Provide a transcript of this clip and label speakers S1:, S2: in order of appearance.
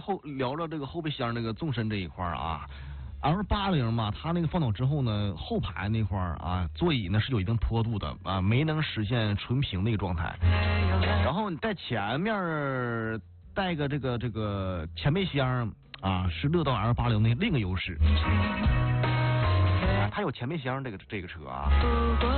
S1: 聊聊这个后备箱这个纵深这一块啊。L80嘛，它那个放倒之后呢，后排那块啊，座椅呢是有一定坡度的啊，没能实现纯平的一个状态。然后你在前面带个这个前备箱啊，是乐道 L80的另一个优势。它有前备箱这个车啊。